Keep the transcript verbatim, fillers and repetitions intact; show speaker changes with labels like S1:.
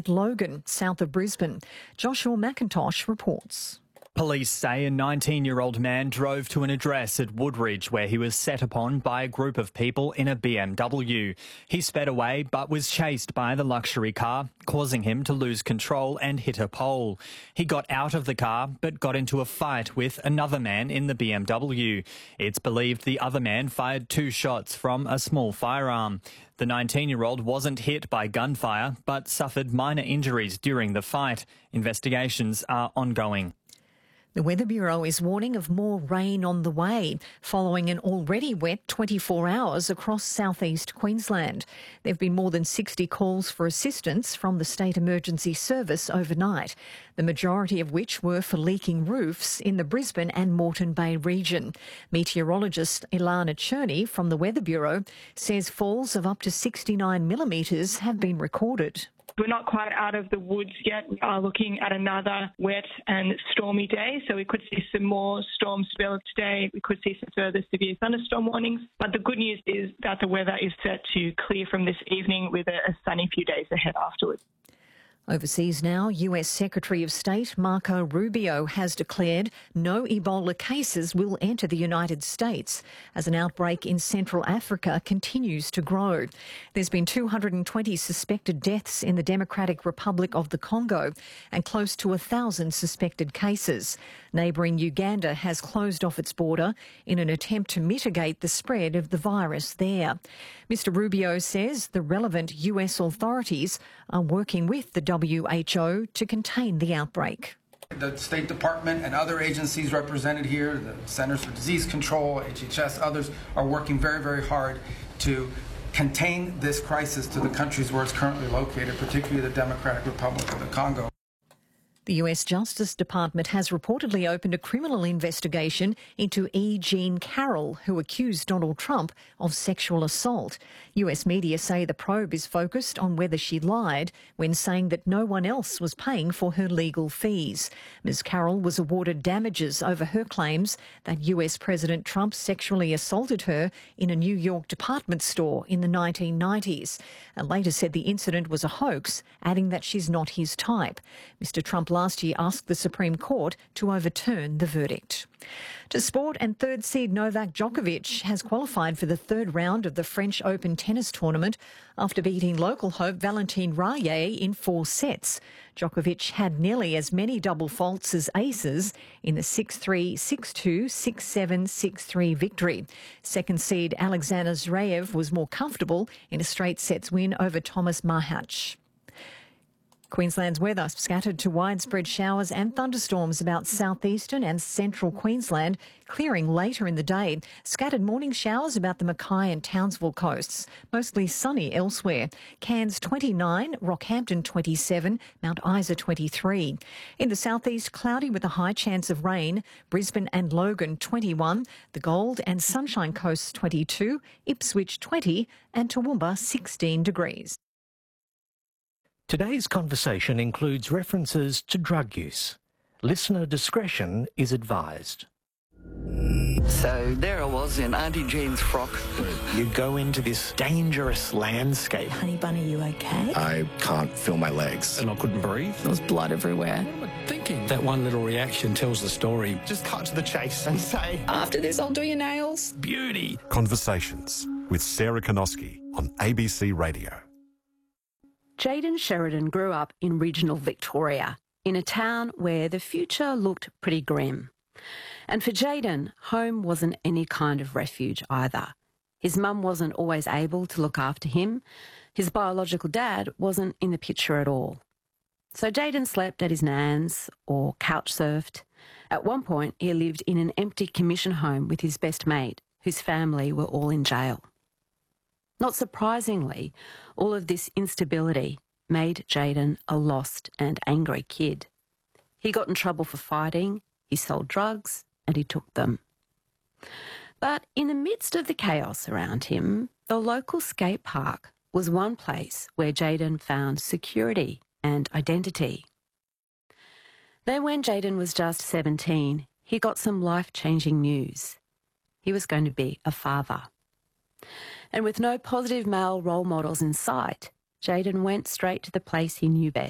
S1: at Logan, south of Brisbane. Joshua McIntosh reports.
S2: Police say a nineteen-year-old man drove to an address at Woodridge where he was set upon by a group of people in a B M W. He sped away but was chased by the luxury car, causing him to lose control and hit a pole. He got out of the car but got into a fight with another man in the B M W. It's believed the other man fired two shots from a small firearm. The nineteen-year-old wasn't hit by gunfire but suffered minor injuries during the fight. Investigations are ongoing.
S1: The Weather Bureau is warning of more rain on the way, following an already wet twenty-four hours across southeast Queensland. There have been more than sixty calls for assistance from the State Emergency Service overnight, the majority of which were for leaking roofs in the Brisbane and Moreton Bay region. Meteorologist Ilana Cherney from the Weather Bureau says falls of up to sixty-nine millimetres have been recorded.
S3: We're not quite out of the woods yet. We are looking at another wet and stormy day, so we could see some more storms develop today. We could see some further severe thunderstorm warnings. But the good news is that the weather is set to clear from this evening with a, a sunny few days ahead afterwards.
S1: Overseas now, U S Secretary of State Marco Rubio has declared no Ebola cases will enter the United States as an outbreak in Central Africa continues to grow. There's been two hundred twenty suspected deaths in the Democratic Republic of the Congo and close to one thousand suspected cases. Neighbouring Uganda has closed off its border in an attempt to mitigate the spread of the virus there. Mister Rubio says the relevant U S authorities are working with the W H O to contain the outbreak.
S4: The State Department and other agencies represented here, the Centers for Disease Control, H H S, others are working very, very hard to contain this crisis to the countries where it's currently located, particularly the Democratic Republic of the Congo.
S1: The U S Justice Department has reportedly opened a criminal investigation into E. Jean Carroll, who accused Donald Trump of sexual assault. U S media say the probe is focused on whether she lied when saying that no one else was paying for her legal fees. Miz Carroll was awarded damages over her claims that U S President Trump sexually assaulted her in a New York department store in the nineteen nineties, and later said the incident was a hoax, adding that she's not his type. Mister Trump last year asked the Supreme Court to overturn the verdict. To sport, and third seed Novak Djokovic has qualified for the third round of the French Open tennis tournament after beating local hope Valentin Raye in four sets. Djokovic had nearly as many double faults as aces in the six three, six two, six seven, six three victory. Second seed Alexander Zverev was more comfortable in a straight sets win over Thomas Mahach. Queensland's weather, scattered to widespread showers and thunderstorms about southeastern and central Queensland, clearing later in the day. Scattered morning showers about the Mackay and Townsville coasts, mostly sunny elsewhere. Cairns twenty-nine, Rockhampton twenty-seven, Mount Isa twenty-three. In the southeast, cloudy with a high chance of rain. Brisbane and Logan twenty-one, the Gold and Sunshine Coasts twenty-two, Ipswich twenty and Toowoomba sixteen degrees.
S5: Today's conversation includes references to drug use. Listener discretion is advised.
S6: So there I was in Auntie Jean's frock.
S7: You go into this dangerous landscape.
S8: Honey bunny, you okay?
S9: I can't feel my legs.
S7: And I couldn't breathe.
S8: There was blood everywhere.
S7: What am I thinking? That one little reaction tells the story.
S9: Just cut to the chase and say,
S8: after this, I'll do your nails.
S7: Beauty.
S10: Conversations with Sarah Konoski on A B C Radio.
S11: Jayden Sheridan grew up in regional Victoria, in a town where the future looked pretty grim. And for Jayden, home wasn't any kind of refuge either. His mum wasn't always able to look after him. His biological dad wasn't in the picture at all. So Jayden slept at his nan's or couch surfed. At one point, he lived in an empty commission home with his best mate, whose family were all in jail. Not surprisingly, all of this instability made Jayden a lost and angry kid. He got in trouble for fighting, he sold drugs, and he took them. But in the midst of the chaos around him, the local skate park was one place where Jayden found security and identity. Then when Jayden was just seventeen, he got some life-changing news. He was going to be a father. And with no positive male role models in sight, Jayden went straight to the place he knew best.